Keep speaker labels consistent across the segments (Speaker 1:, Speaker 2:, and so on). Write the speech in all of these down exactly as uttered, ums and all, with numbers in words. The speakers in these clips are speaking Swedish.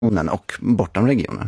Speaker 1: och bortom regionen.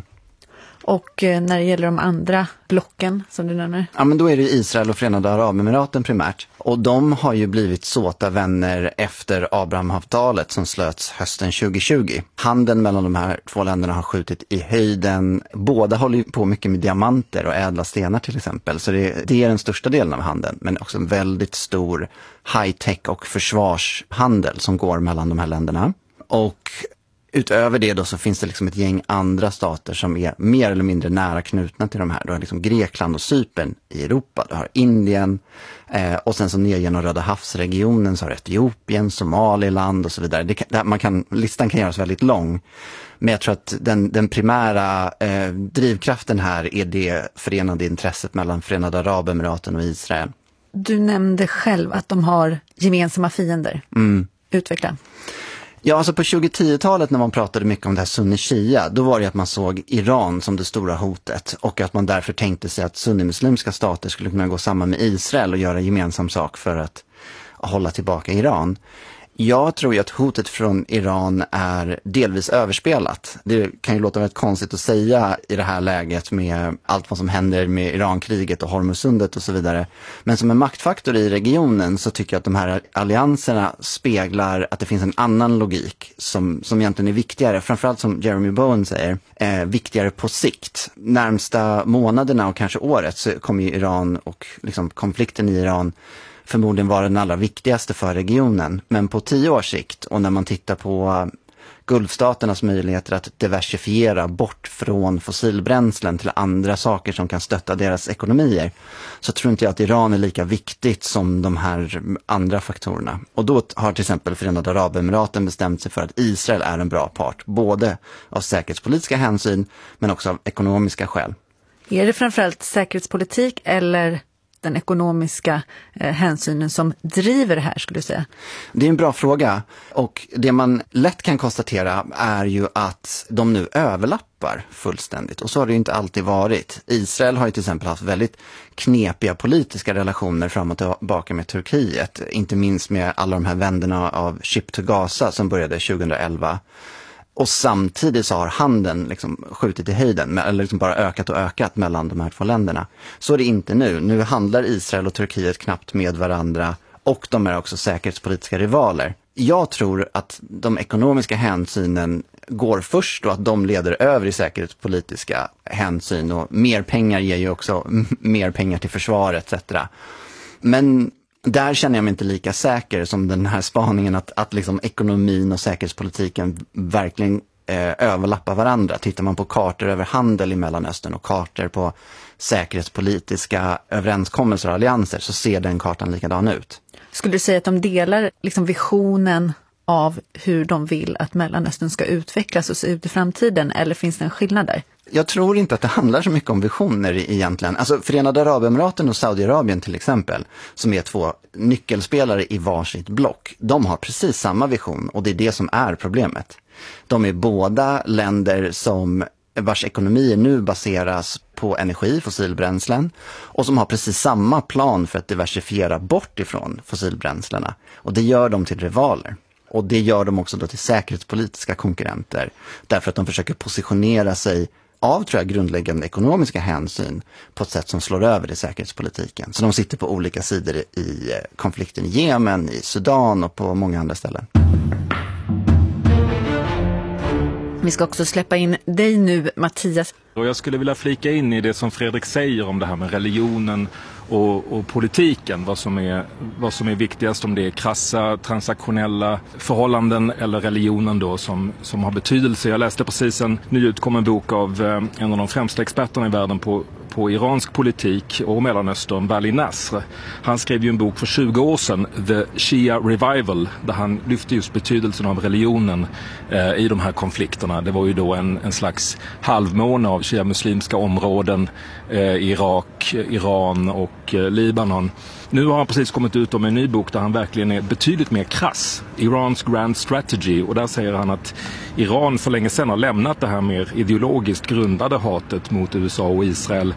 Speaker 2: Och när det gäller de andra blocken som du nämner?
Speaker 1: Ja, men då är det Israel och Förenade Arabemiraten primärt. Och de har ju blivit såta vänner efter Abrahamavtalet som slöts hösten tjugohundratjugo. Handeln mellan de här två länderna har skjutit i höjden. Båda håller ju på mycket med diamanter och ädla stenar till exempel. Så det, det är den största delen av handeln. Men också en väldigt stor high-tech och försvarshandel som går mellan de här länderna. Och utöver det då så finns det liksom ett gäng andra stater som är mer eller mindre nära knutna till de här. Du har liksom Grekland och Cypern i Europa, du har Indien eh, och sen så ner genom Röda havsregionen så har Etiopien, Somaliland och så vidare. Det kan, man kan, listan kan göras väldigt lång. Men jag tror att den, den primära eh, drivkraften här är det förenade intresset mellan Förenade Arabemiraten och Israel.
Speaker 2: Du nämnde själv att de har gemensamma fiender.
Speaker 1: Mm.
Speaker 2: Utveckla.
Speaker 1: Ja, alltså på tjugohundratio-talet när man pratade mycket om det här sunni-shia, då var det att man såg Iran som det stora hotet och att man därför tänkte sig att sunnimuslimska stater skulle kunna gå samman med Israel och göra gemensam sak för att hålla tillbaka Iran. Jag tror ju att hotet från Iran är delvis överspelat. Det kan ju låta väldigt konstigt att säga i det här läget med allt vad som händer med Irankriget och Hormuzsundet och så vidare. Men som en maktfaktor i regionen så tycker jag att de här allianserna speglar att det finns en annan logik som, som egentligen är viktigare. Framförallt som Jeremy Bowen säger, eh, viktigare på sikt. Närmsta månaderna och kanske året så kommer ju Iran och liksom konflikten i Iran förmodligen var den allra viktigaste för regionen. Men på tio års sikt och när man tittar på Gulfstaternas möjligheter att diversifiera bort från fossilbränslen till andra saker som kan stötta deras ekonomier, så tror inte jag att Iran är lika viktigt som de här andra faktorerna. Och då har till exempel Förenade Arabemiraten bestämt sig för att Israel är en bra part, både av säkerhetspolitiska hänsyn men också av ekonomiska skäl.
Speaker 2: Är det framförallt säkerhetspolitik eller den ekonomiska eh, hänsynen som driver det här, skulle du säga? Det
Speaker 1: är en bra fråga och det man lätt kan konstatera är ju att de nu överlappar fullständigt och så har det ju inte alltid varit. Israel har ju till exempel haft väldigt knepiga politiska relationer fram och tillbaka med Turkiet, inte minst med alla de här vänderna av Ship to Gaza som började tjugohundraelva. Och samtidigt så har handeln liksom skjutit i höjden, eller liksom bara ökat och ökat mellan de här två länderna. Så är det inte nu. Nu handlar Israel och Turkiet knappt med varandra och de är också säkerhetspolitiska rivaler. Jag tror att de ekonomiska hänsynen går först och att de leder över i säkerhetspolitiska hänsyn och mer pengar ger ju också mer pengar till försvar et cetera. Men där känner jag mig inte lika säker som den här spaningen att, att liksom ekonomin och säkerhetspolitiken verkligen eh, överlappar varandra. Tittar man på kartor över handel i Mellanöstern och kartor på säkerhetspolitiska överenskommelser och allianser så ser den kartan likadan ut.
Speaker 2: Skulle du säga att de delar liksom visionen av hur de vill att Mellanöstern ska utvecklas och se ut i framtiden, eller finns det en skillnad där?
Speaker 1: Jag tror inte att det handlar så mycket om visioner egentligen. Alltså Förenade Arabemiraten och Saudiarabien till exempel, som är två nyckelspelare i varsitt block, de har precis samma vision och det är det som är problemet. De är båda länder som vars ekonomier nu baseras på energi, fossilbränslen, och som har precis samma plan för att diversifiera bort ifrån fossilbränslena. Och det gör dem till rivaler. Och det gör dem också då till säkerhetspolitiska konkurrenter, därför att de försöker positionera sig av, tror jag, grundläggande ekonomiska hänsyn på ett sätt som slår över i säkerhetspolitiken. Så de sitter på olika sidor i konflikten i Jemen, i Sudan och på många andra ställen.
Speaker 2: Vi ska också släppa in dig nu, Mattias.
Speaker 3: Och jag skulle vilja flika in i det som Fredrik säger om det här med religionen och, och politiken. Vad som, är, vad som är viktigast, om det är krassa transaktionella förhållanden eller religionen då som, som har betydelse. Jag läste precis en nyutkommen bok av en av de främsta experterna i världen på, på iransk politik och Mellanöstern, Vali Nasr. Han skrev ju en bok för tjugo år sedan, The Shia Revival, där han lyfte just betydelsen av religionen eh, i de här konflikterna. Det var ju då en, en slags halvmåne av shia-muslimska områden eh, i Irak, Iran och eh, Libanon. Nu har han precis kommit ut om en ny bok där han verkligen är betydligt mer krass. Irans Grand Strategy, och där säger han att Iran för länge sedan har lämnat det här mer ideologiskt grundade hatet mot U S A och Israel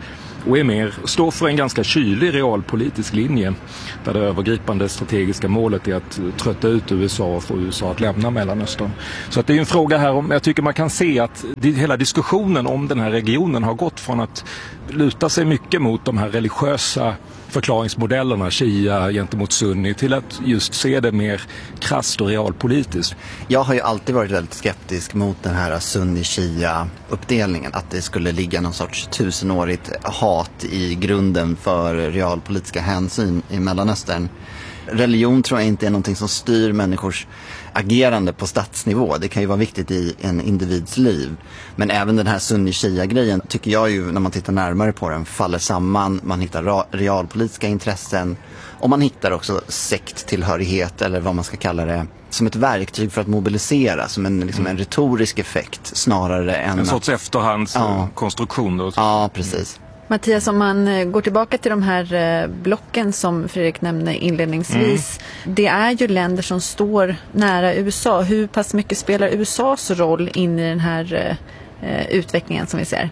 Speaker 3: och är mer, står för en ganska kylig realpolitisk linje där det övergripande strategiska målet är att trötta ut U S A och få U S A att lämna Mellanöstern. Så att det är en fråga här om, jag tycker man kan se att hela diskussionen om den här regionen har gått från att luta sig mycket mot de här religiösa förklaringsmodellerna, Shia gentemot Sunni, till att just se det mer krasst och realpolitiskt.
Speaker 1: Jag har ju alltid varit väldigt skeptisk mot den här Sunni-Shia-uppdelningen. Att det skulle ligga någon sorts tusenårigt hat i grunden för realpolitiska hänsyn i Mellanöstern. Religion tror jag inte är någonting som styr människors agerande på statsnivå. Det kan ju vara viktigt i en individs liv. Men även den här Sunni-Shia-grejen tycker jag ju, när man tittar närmare på den, faller samman. Man hittar ra- realpolitiska intressen och man hittar också sekttillhörighet, eller vad man ska kalla det, som ett verktyg för att mobilisera, som en, liksom en retorisk effekt snarare än...
Speaker 3: En sorts
Speaker 1: att...
Speaker 3: efterhandskonstruktion då.
Speaker 1: Ja, precis.
Speaker 2: Mattias, om man går tillbaka till de här blocken som Fredrik nämnde inledningsvis. Mm. Det är ju länder som står nära U S A. Hur pass mycket spelar U S A:s roll in i den här eh, utvecklingen som vi ser?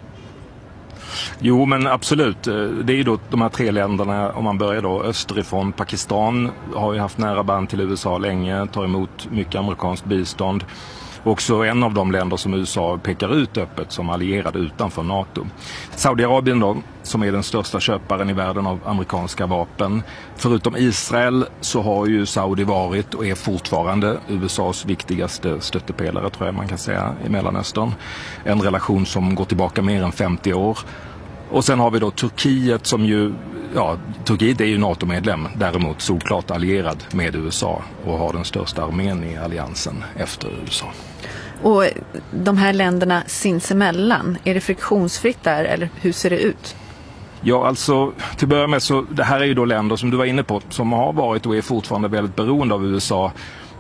Speaker 3: Jo, men absolut. Det är ju då de här tre länderna, om man börjar då österifrån. Pakistan har ju haft nära band till U S A länge, tar emot mycket amerikanskt bistånd. Också en av de länder som U S A pekar ut öppet som allierade utanför NATO. Saudiarabien då, som är den största köparen i världen av amerikanska vapen. Förutom Israel så har ju Saudi varit och är fortfarande U S A:s viktigaste stöttepelare, tror jag man kan säga, i Mellanöstern. En relation som går tillbaka mer än femtio år. Och sen har vi då Turkiet som ju, ja, Turkiet är ju NATO-medlem, däremot solklart allierad med U S A och har den största armén i alliansen efter U S A.
Speaker 2: Och de här länderna sinsemellan, är det friktionsfritt där eller hur ser det ut?
Speaker 3: Ja, alltså till att börja med så, det här är ju då länder som du var inne på som har varit och är fortfarande väldigt beroende av U S A.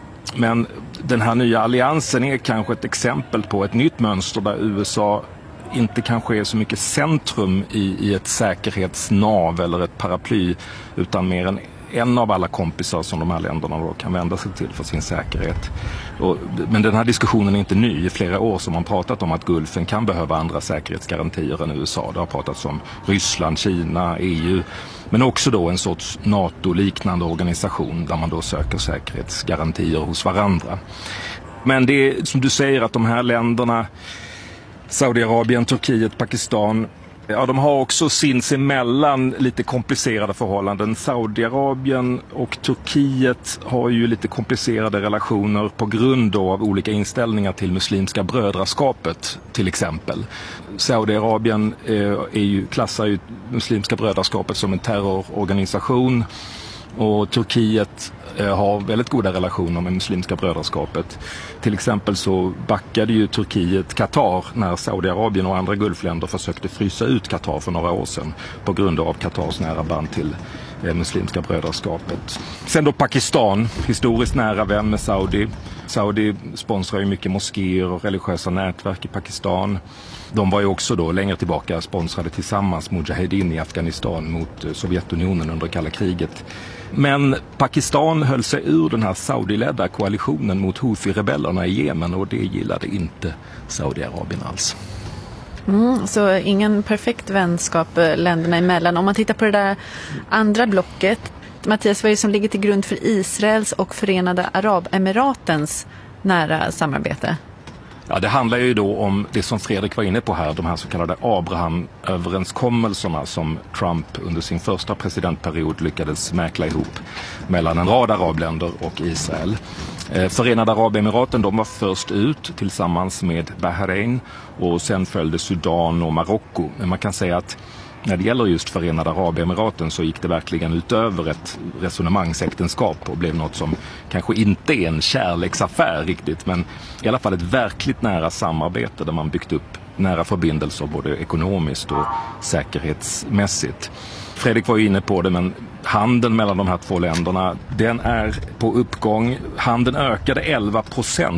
Speaker 3: Men den här nya alliansen är kanske ett exempel på ett nytt mönster där U S A inte kanske är så mycket centrum i, i ett säkerhetsnav eller ett paraply, utan mer en, en av alla kompisar som de här länderna då kan vända sig till för sin säkerhet. Och, men den här diskussionen är inte ny. I flera år som man pratat om att Gulfen kan behöva andra säkerhetsgarantier än U S A. Det har pratats om Ryssland, Kina, E U, men också då en sorts NATO-liknande organisation där man då söker säkerhetsgarantier hos varandra. Men det är som du säger att de här länderna, Saudiarabien, Turkiet, Pakistan, ja, de har också sinsemellan lite komplicerade förhållanden. Saudiarabien och Turkiet har ju lite komplicerade relationer på grund av olika inställningar till muslimska brödraskapet till exempel. Saudiarabien är ju, klassar ju muslimska brödraskapet som en terrororganisation. Och Turkiet eh, har väldigt goda relationer med muslimska brödraskapet. Till exempel så backade ju Turkiet Qatar när Saudiarabien och andra gulfländer försökte frysa ut Qatar för några år sedan på grund av Qatars nära band till eh, muslimska brödraskapet. Sen då Pakistan, historiskt nära vän med Saudi. Saudi sponsrar ju mycket moskéer och religiösa nätverk i Pakistan. De var ju också då längre tillbaka sponsrade tillsammans Mujahedin i Afghanistan mot Sovjetunionen under kalla kriget. Men Pakistan höll sig ur den här Saudi-ledda koalitionen mot Houthi-rebellerna i Jemen och det gillade inte Saudiarabien alls.
Speaker 2: Mm, så ingen perfekt vänskap länderna emellan. Om man tittar på det där andra blocket, Mattias, vad är det som ligger till grund för Israels och Förenade Arabemiratens nära samarbete?
Speaker 3: Ja, det handlar ju då om det som Fredrik var inne på här, de här så kallade Abraham-överenskommelserna som Trump under sin första presidentperiod lyckades mäkla ihop mellan en rad arabländer och Israel. Eh, Förenade Arabemiraten, de var först ut tillsammans med Bahrain och sen följde Sudan och Marocko. Men man kan säga att när det gäller just Förenade Arabemiraten så gick det verkligen utöver ett resonemangsäktenskap och blev något som kanske inte är en kärleksaffär riktigt, men i alla fall ett verkligt nära samarbete där man byggt upp nära förbindelser både ekonomiskt och säkerhetsmässigt. Fredrik var ju inne på det, men handeln mellan de här två länderna, den är på uppgång. Handeln ökade elva procent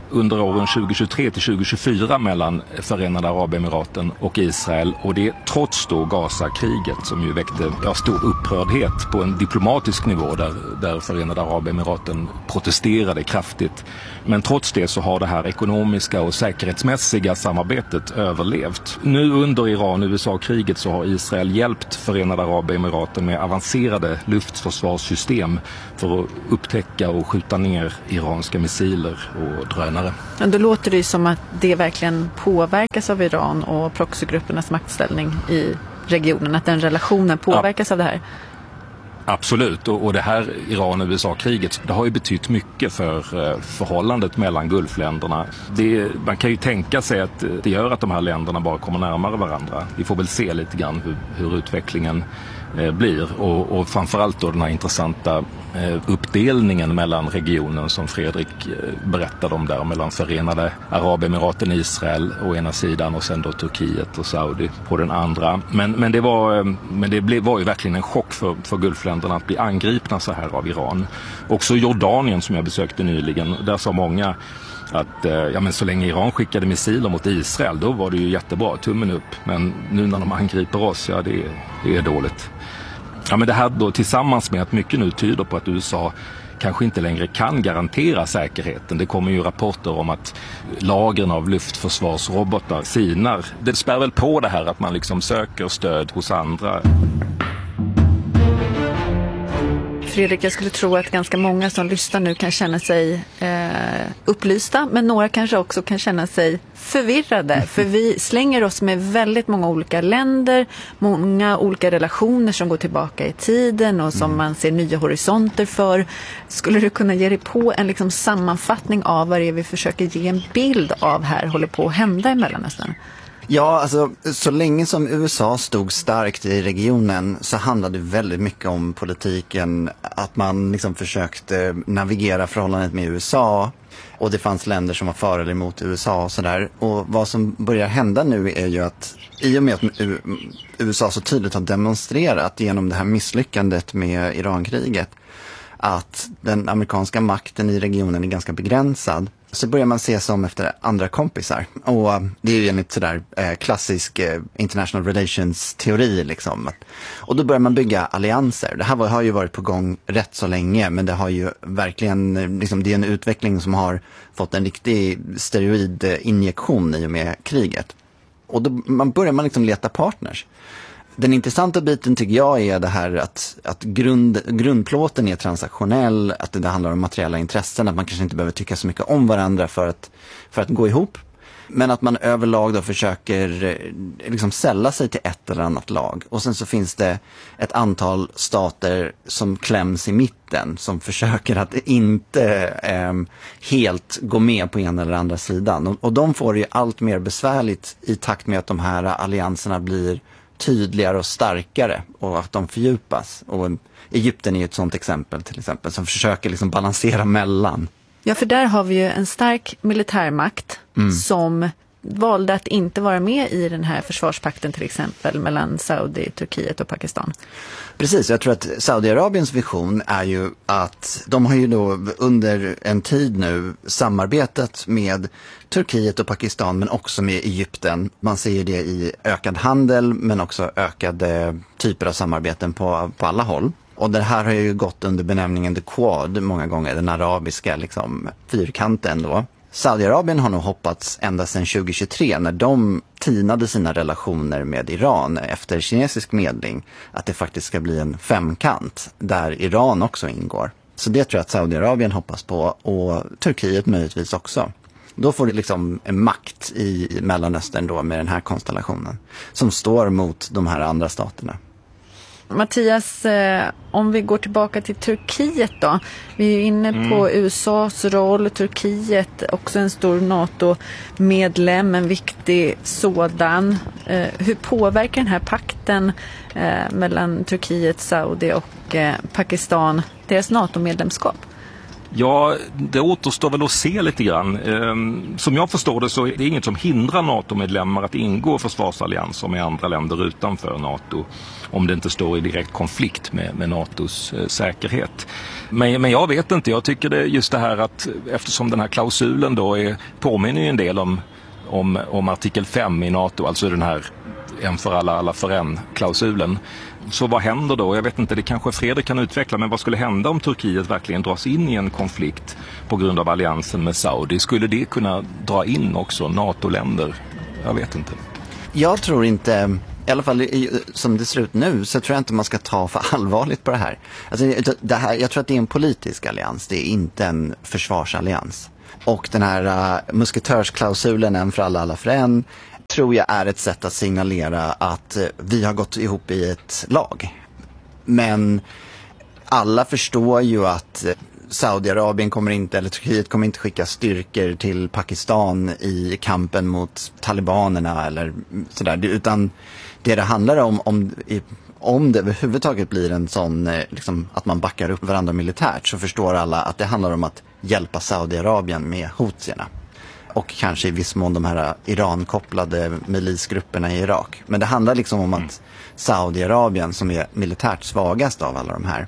Speaker 3: under åren tjugohundratjugotre till tjugohundratjugofyra mellan Förenade Arabemiraten och Israel, och det trots då Gaza-kriget som ju väckte ja, stor upprördhet på en diplomatisk nivå där, där Förenade Arabemiraten protesterade kraftigt. Men trots det så har det här ekonomiska och säkerhetsmässiga samarbetet överlevt. Nu under Iran-U S A-kriget så har Israel hjälpt Förenade Arabemiraten med avancerade luftförsvarssystem för att upptäcka och skjuta ner iranska missiler och drönare.
Speaker 2: Men då låter det ju som att det verkligen påverkas av Iran och proxygruppernas maktställning i regionen, att den relationen påverkas ja. av det här.
Speaker 3: Absolut, och, och det här Iran-U S A-kriget, det har ju betytt mycket för eh, förhållandet mellan Gulfländerna. Det, man kan ju tänka sig att det gör att de här länderna bara kommer närmare varandra. Vi får väl se lite grann hur, hur utvecklingen eh, blir och, och framförallt då den här intressanta eh, uppdelningen mellan regionen som Fredrik eh, berättade om där, mellan Förenade Arabemiraten, Israel å ena sidan och sen då Turkiet och Saudi på den andra. Men, men det, var, eh, men det blev, var ju verkligen en chock för, för Gulfländerna att bli angripna så här av Iran. Också Jordanien som jag besökte nyligen, där sa många att eh, ja, men så länge Iran skickade missiler mot Israel, då var det ju jättebra, tummen upp. Men nu när de angriper oss, ja det, det är dåligt. Ja, men det här då tillsammans med att mycket nu tyder på att U S A kanske inte längre kan garantera säkerheten. Det kommer ju rapporter om att lagren av luftförsvarsrobotar sinar. Det spär väl på det här att man liksom söker stöd hos andra.
Speaker 2: Fredrik, jag skulle tro att ganska många som lyssnar nu kan känna sig eh, upplysta, men några kanske också kan känna sig förvirrade. För vi slänger oss med väldigt många olika länder, många olika relationer som går tillbaka i tiden och som man ser nya horisonter för. Skulle du kunna ge dig på en liksom sammanfattning av vad det är vi försöker ge en bild av här håller på att hända i Mellanöstern?
Speaker 1: Ja, alltså så länge som U S A stod starkt i regionen så handlade det väldigt mycket om politiken, att man liksom försökte navigera förhållandet med U S A och det fanns länder som var för eller emot U S A och sådär. Och vad som börjar hända nu är ju att i och med att U S A så tydligt har demonstrerat genom det här misslyckandet med Irankriget att den amerikanska makten i regionen är ganska begränsad, så börjar man se som efter andra kompisar. Och det är ju enligt sådär eh, klassisk eh, international relations teori liksom. Och då börjar man bygga allianser. Det här var, har ju varit på gång rätt så länge, men det har ju verkligen, liksom, det är en utveckling som har fått en riktig steroidinjektion i och med kriget. Och då man börjar man liksom leta partners. Den intressanta biten tycker jag är det här att, att grund, grundplåten är transaktionell, att det handlar om materiella intressen, att man kanske inte behöver tycka så mycket om varandra för att, för att gå ihop. Men att man överlag då försöker liksom sälla sig till ett eller annat lag. Och sen så finns det ett antal stater som kläms i mitten, som försöker att inte eh, helt gå med på ena eller andra sidan. Och, och de får det ju allt mer besvärligt i takt med att de här allianserna blir tydligare och starkare och att de fördjupas. Och Egypten är ett sådant exempel till exempel som försöker liksom balansera mellan.
Speaker 2: Ja, för där har vi ju en stark militärmakt mm. som valde att inte vara med i den här försvarspakten till exempel mellan Saudi, Turkiet och Pakistan.
Speaker 1: Precis, jag tror att Saudiarabiens vision är ju att de har ju då under en tid nu samarbetat med Turkiet och Pakistan men också med Egypten. Man ser det i ökad handel men också ökade typer av samarbeten på, på alla håll. Och det här har ju gått under benämningen The Quad många gånger, den arabiska liksom, fyrkanten då. Saudiarabien har nog hoppats ända sedan tjugohundratjugotre när de tinade sina relationer med Iran efter kinesisk medling att det faktiskt ska bli en femkant där Iran också ingår. Så det tror jag att Saudiarabien hoppas på och Turkiet möjligtvis också. Då får det liksom en makt i Mellanöstern då med den här konstellationen som står mot de här andra staterna.
Speaker 2: Mattias, eh, om vi går tillbaka till Turkiet då. Vi är inne mm. på U S A:s roll, Turkiet, också en stor NATO-medlem, en viktig sådan. Eh, hur påverkar den här pakten eh, mellan Turkiet, Saudi och eh, Pakistan deras NATO-medlemskap?
Speaker 3: Ja, det återstår väl att se lite grann. Ehm, som jag förstår det så är det inget som hindrar NATO-medlemmar att ingå försvarsallianser med andra länder utanför NATO om det inte står i direkt konflikt med, med NATOs eh, säkerhet. Men, men jag vet inte, jag tycker det just det här att eftersom den här klausulen då är, påminner ju en del om, om, om artikel fem i NATO, alltså den här en för alla, alla för en-klausulen. Så vad händer då? Jag vet inte, det kanske Fredrik kan utveckla, men vad skulle hända om Turkiet verkligen dras in i en konflikt på grund av alliansen med Saudi? Skulle det kunna dra in också NATO-länder? Jag vet inte.
Speaker 1: Jag tror inte, i alla fall som det ser ut nu, så tror jag inte man ska ta för allvarligt på det här. Alltså, det här jag tror att det är en politisk allians, det är inte en försvarsallians. Och den här uh, musketörsklausulen, en för alla, alla för en, tror jag är ett sätt att signalera att vi har gått ihop i ett lag. Men alla förstår ju att Saudiarabien kommer inte, eller Turkiet kommer inte skicka styrkor till Pakistan i kampen mot talibanerna eller sådär. Utan det det handlar om, om, om det överhuvudtaget blir en sån, liksom, att man backar upp varandra militärt, så förstår alla att det handlar om att hjälpa Saudiarabien med houthierna. Och kanske i viss mån de här Iran-kopplade milisgrupperna i Irak. Men det handlar liksom om att Saudiarabien, som är militärt svagast av alla de här,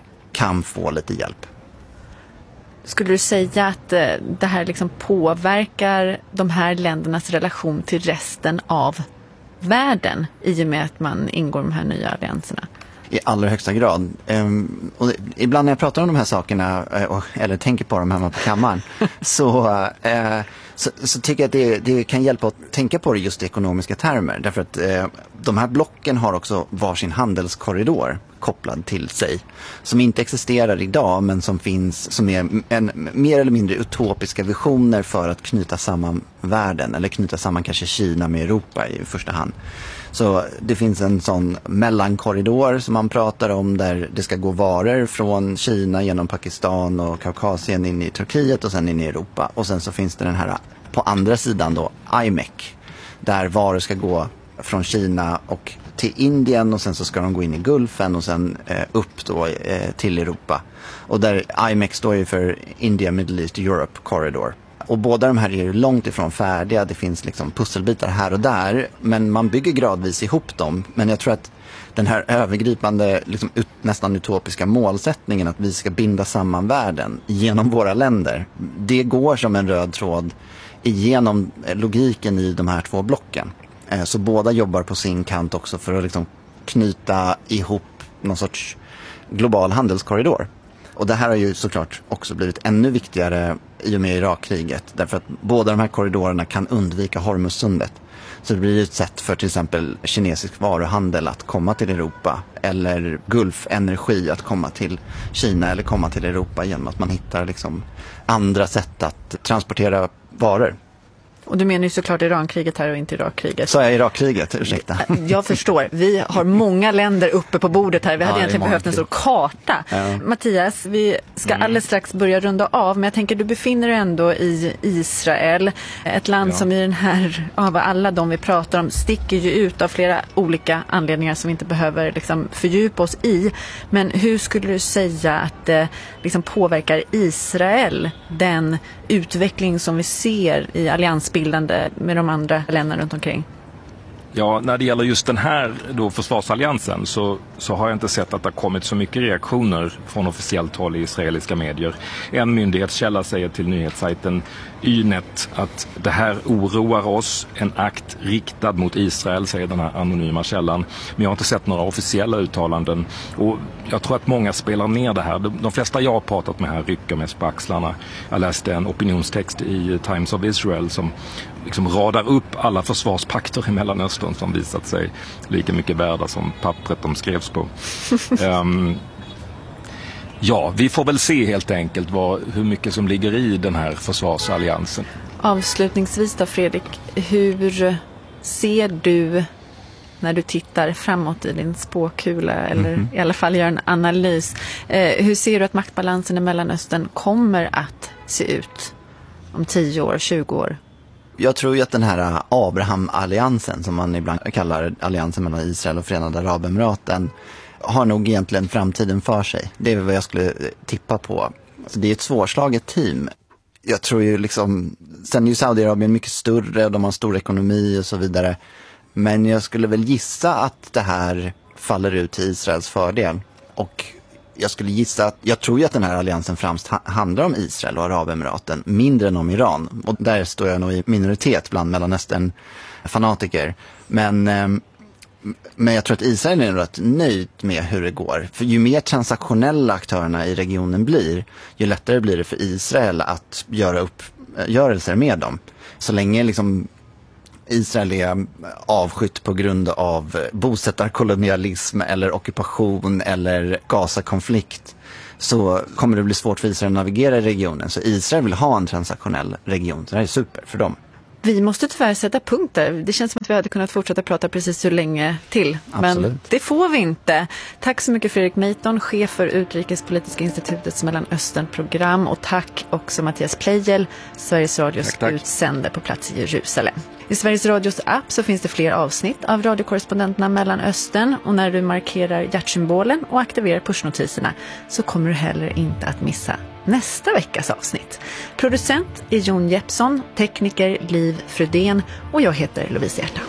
Speaker 1: kan få lite hjälp.
Speaker 2: Skulle du säga att det här liksom påverkar de här ländernas relation till resten av världen i och med att man ingår i de här nya allianserna?
Speaker 1: I allra högsta grad. Um, och ibland när jag pratar om de här sakerna, uh, eller tänker på dem hemma på kammaren, så, uh, så, så tycker jag att det, det kan hjälpa att tänka på det just i ekonomiska termer. Därför att uh, de här blocken har också varsin handelskorridor kopplad till sig, som inte existerar idag, men som finns, som är en mer eller mindre utopiska visioner för att knyta samman världen, eller knyta samman kanske Kina med Europa i första hand. Så det finns en sån mellankorridor som man pratar om, där det ska gå varor från Kina genom Pakistan och Kaukasien in i Turkiet och sen in i Europa. Och sen så finns det den här på andra sidan då, I M E C, där varor ska gå från Kina och till Indien, och sen så ska de gå in i Gulfen och sen eh, upp då eh, till Europa. Och där I M E C står ju för India, Middle East, Europe Corridor. Och båda de här är ju långt ifrån färdiga. Det finns liksom pusselbitar här och där, men man bygger gradvis ihop dem. Men jag tror att den här övergripande, liksom ut, nästan utopiska målsättningen att vi ska binda samman världen genom våra länder, det går som en röd tråd igenom logiken i de här två blocken. Så båda jobbar på sin kant också för att liksom knyta ihop någon sorts global handelskorridor. Och det här har ju såklart också blivit ännu viktigare i och med Irakkriget, därför att båda de här korridorerna kan undvika Hormuzsundet. Så det blir ett sätt för till exempel kinesisk varuhandel att komma till Europa, eller Gulfenergi att komma till Kina eller komma till Europa, genom att man hittar liksom andra sätt att transportera varor.
Speaker 2: Och du menar ju såklart Irankriget här och inte Irakkriget.
Speaker 1: Så är Irakkriget, ursäkta.
Speaker 2: Jag förstår. Vi har många länder uppe på bordet här. Vi hade ja, egentligen behövt en stor karta. Ja. Mattias, vi ska mm. alldeles strax börja runda av. Men jag tänker, du befinner dig ändå i Israel. Ett land ja. som i den här, av alla de vi pratar om, sticker ju ut av flera olika anledningar som vi inte behöver liksom fördjupa oss i. Men hur skulle du säga att det liksom påverkar Israel, den utveckling som vi ser i alliansbildande med de andra länderna runt omkring?
Speaker 3: Ja, när det gäller just den här då försvarsalliansen så, så har jag inte sett att det har kommit så mycket reaktioner från officiellt håll i israeliska medier. En myndighetskälla säger till nyhetssajten Ynet att det här oroar oss, en akt riktad mot Israel, säger den här anonyma källan. Men jag har inte sett några officiella uttalanden, och jag tror att många spelar ner det här. De, de flesta jag har pratat med här rycker mest på axlarna. Jag läste en opinionstext i Times of Israel som liksom radar upp alla försvarspakter i Mellanöstern som visat sig lika mycket värda som pappret de skrevs på. um, ja, vi får väl se helt enkelt vad, hur mycket som ligger i den här försvarsalliansen.
Speaker 2: Avslutningsvis då, Fredrik, hur ser du när du tittar framåt i din spåkula, eller mm-hmm. i alla fall gör en analys, eh, hur ser du att maktbalansen i Mellanöstern kommer att se ut om tio år, tjugo år?
Speaker 1: Jag tror ju att den här Abraham-alliansen, som man ibland kallar alliansen mellan Israel och Förenade Arabemiraten, har nog egentligen framtiden för sig. Det är vad jag skulle tippa på. Så det är ett svårslaget team. Jag tror ju liksom, sen är ju Saudiarabien mycket större, de har en stor ekonomi och så vidare. Men jag skulle väl gissa att det här faller ut till Israels fördel. Och jag skulle gissa att, jag tror ju att den här alliansen främst ha, handlar om Israel och Arabemiraten, mindre än om Iran. Och där står jag nog i minoritet bland Mellanöstern-fanatiker. Men, eh, men jag tror att Israel är rätt nöjd med hur det går. För ju mer transaktionella aktörerna i regionen blir, ju lättare blir det för Israel att göra uppgörelser med dem. Så länge liksom Israel är avskytt på grund av bosättarkolonialism eller ockupation eller Gaza-konflikt, så kommer det bli svårt för Israel att navigera i regionen. Så Israel vill ha en transaktionell region. Så det här är super för dem.
Speaker 2: Vi måste tyvärr sätta punkt där. Det känns som att vi hade kunnat fortsätta prata precis så länge till.
Speaker 1: Absolut.
Speaker 2: Men det får vi inte. Tack så mycket Fredrik Meiton, chef för Utrikespolitiska institutets Mellanösternprogram. Och tack också Mattias Pleijel, Sveriges Radios
Speaker 3: tack, tack.
Speaker 2: utsände på plats i Jerusalem. I Sveriges Radios app så finns det fler avsnitt av radiokorrespondenterna Mellanöstern. Och när du markerar hjärtsymbolen och aktiverar pushnotiserna så kommer du heller inte att missa nästa veckas avsnitt. Producent är Jon Jeppsson, tekniker Liv Frödén och jag heter Lovisa Hjärta.